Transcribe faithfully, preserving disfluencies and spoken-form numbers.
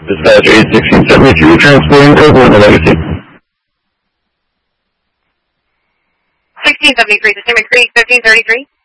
Dispatch eight sixteen seventy-three, transporting Oklahoma Legacy. sixteen seventy-three, December Creek, fifteen thirty-three.